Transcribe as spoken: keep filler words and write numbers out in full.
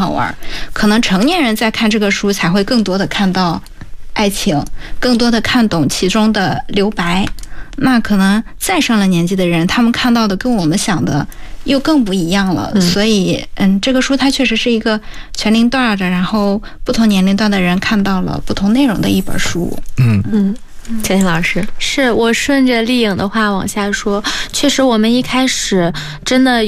好玩。可能成年人在看这个书才会更多的看到爱情，更多的看懂其中的留白。那可能再上了年纪的人，他们看到的跟我们想的又更不一样了。嗯、所以，嗯，这个书它确实是一个全龄段的，然后不同年龄段的人看到了不同内容的一本书。 嗯嗯。钱钱老师， 是我顺着丽颖的话往下说，确实我们一开始真的